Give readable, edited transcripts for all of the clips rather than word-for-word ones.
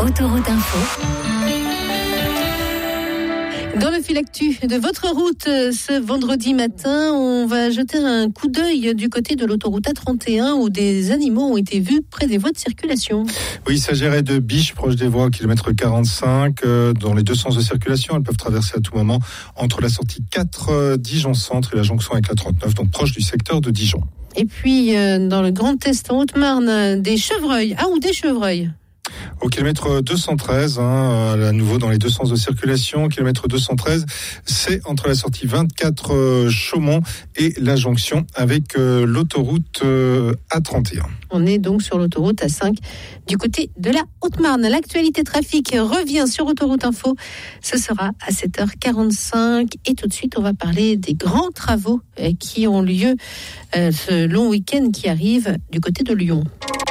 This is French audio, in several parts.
Autoroute Info. Dans le fil actu de votre route, ce vendredi matin, on va jeter un coup d'œil du côté de l'autoroute A31 où des animaux ont été vus près des voies de circulation. Oui, il s'agirait de biches proches des voies, kilomètre 45, dans les deux sens de circulation. Elles peuvent traverser à tout moment entre la sortie 4 Dijon Centre et la jonction avec la 39, donc proche du secteur de Dijon. Et puis, dans le Grand Est en Haute-Marne, des chevreuils. Ah, ou des chevreuils. Au kilomètre 213, à nouveau dans les deux sens de circulation, kilomètre 213, c'est entre la sortie 24 Chaumont et la jonction avec l'autoroute A31. On est donc sur l'autoroute A5 du côté de la Haute-Marne. L'actualité trafic revient sur Autoroute Info. Ce sera à 7h45 et tout de suite on va parler des grands travaux qui ont lieu ce long week-end qui arrive du côté de Lyon.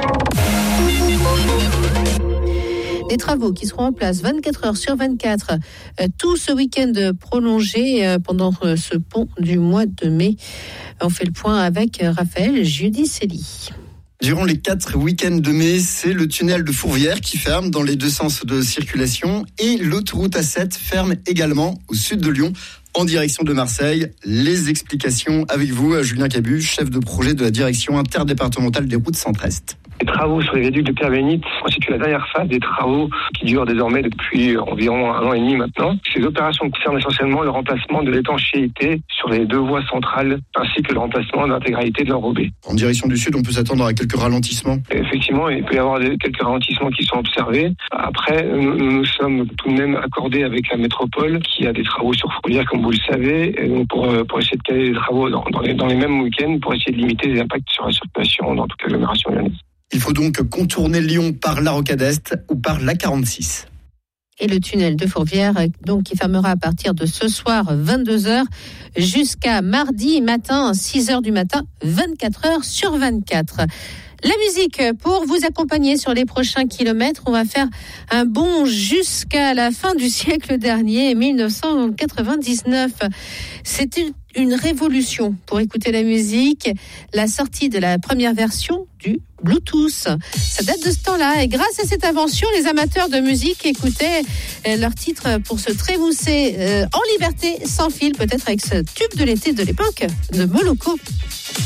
Des travaux qui seront en place 24 heures sur 24, tout ce week-end prolongé pendant ce pont du mois de mai. On fait le point avec Raphaël Giudicelli. Durant les 4 week-ends de mai, c'est le tunnel de Fourvière qui ferme dans les deux sens de circulation et l'autoroute A7 ferme également au sud de Lyon en direction de Marseille. Les explications avec vous, Julien Cabu, chef de projet de la direction interdépartementale des routes Centre-Est. Les travaux sur les viaducs de Pierre-Bénite constituent la dernière phase des travaux qui durent désormais depuis environ 1 an et demi maintenant. Ces opérations concernent essentiellement le remplacement de l'étanchéité sur les deux voies centrales ainsi que le remplacement de l'intégralité de l'enrobé. En direction du sud, on peut s'attendre à quelques ralentissements. Effectivement, il peut y avoir quelques ralentissements qui sont observés. Après, nous sommes tout de même accordés avec la métropole qui a des travaux sur Fourvière, comme vous le savez, pour essayer de caler les travaux dans les mêmes week-ends pour essayer de limiter les impacts sur la circulation dans toute l'agglomération lyonnaise. Il faut donc contourner Lyon par la Rocade Est ou par la 46. Et le tunnel de Fourvière, donc, qui fermera à partir de ce soir 22h jusqu'à mardi matin 6h du matin, 24 heures sur 24. La musique pour vous accompagner sur les prochains kilomètres. On va faire un bond jusqu'à la fin du siècle dernier, 1999. C'était une révolution pour écouter la musique, la sortie de la première version du Bluetooth. Ça date de ce temps-là et grâce à cette invention, les amateurs de musique écoutaient leurs titres pour se trémousser en liberté, sans fil, peut-être avec ce tube de l'été de l'époque de Moloko.